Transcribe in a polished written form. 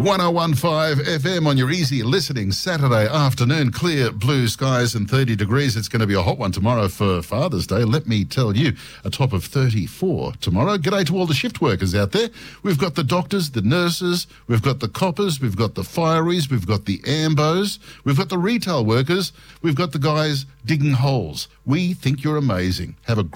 1015 FM on your easy listening Saturday afternoon. Clear blue skies and 30 degrees. It's going to be a hot one tomorrow for Father's Day. Let me tell you, a top of 34 tomorrow. G'day to all the shift workers out there. We've got the doctors, the nurses, we've got the coppers, we've got the fireys, we've got the ambos, we've got the retail workers, we've got the guys digging holes. We think you're amazing. Have a